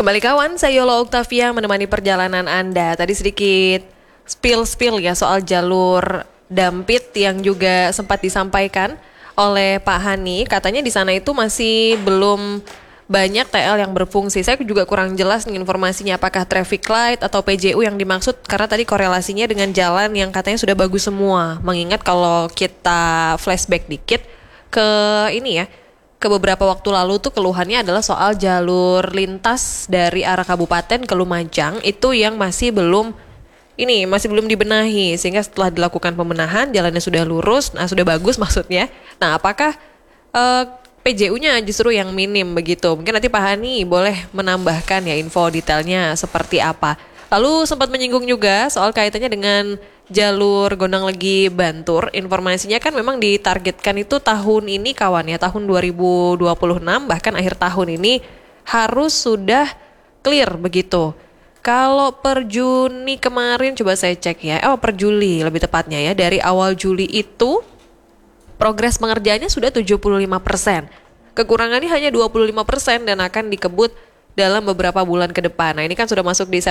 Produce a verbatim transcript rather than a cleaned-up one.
Kembali kawan, saya Yola Oktavia menemani perjalanan Anda. Tadi sedikit spill-spill ya soal jalur Dampit yang juga sempat disampaikan oleh Pak Hani. Katanya di sana itu masih belum banyak T L yang berfungsi. Saya juga kurang jelas nih informasinya, apakah traffic light atau P J U yang dimaksud, karena tadi korelasinya dengan jalan yang katanya sudah bagus semua. Mengingat kalau kita flashback dikit ke ini ya, ke beberapa waktu lalu tuh keluhannya adalah soal jalur lintas dari arah kabupaten ke Lumajang itu yang masih belum ini masih belum dibenahi, sehingga setelah dilakukan pembenahan jalannya sudah lurus, nah sudah bagus maksudnya. Nah, apakah uh, P J U-nya justru yang minim begitu? Mungkin nanti Pak Hani boleh menambahkan ya info detailnya seperti apa. Lalu sempat menyinggung juga soal kaitannya dengan jalur Gondang Legi Bantur. Informasinya kan memang ditargetkan itu tahun ini kawan ya, tahun dua ribu dua puluh enam, bahkan akhir tahun ini harus sudah clear begitu. Kalau per Juni kemarin coba saya cek ya, oh per Juli lebih tepatnya ya, dari awal Juli itu progres pengerjaannya sudah tujuh puluh lima persen. Kekurangannya hanya dua puluh lima persen dan akan dikebut dalam beberapa bulan ke depan. Nah, ini kan sudah masuk di